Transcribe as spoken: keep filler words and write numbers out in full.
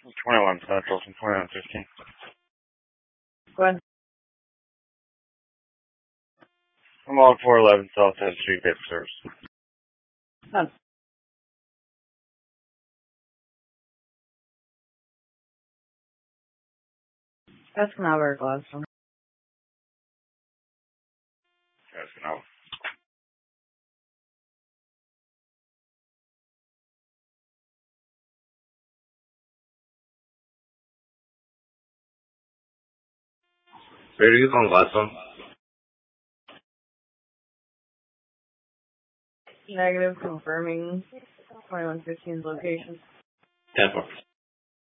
twenty-one Central from twenty-one fifteen. Go ahead. I'm on four eleven South tenth Street, Dave Service. Done. That's an hour glass one. That's an hour. Where are you from, Glasgow? Negative confirming twenty-one fifteen's location. ten four.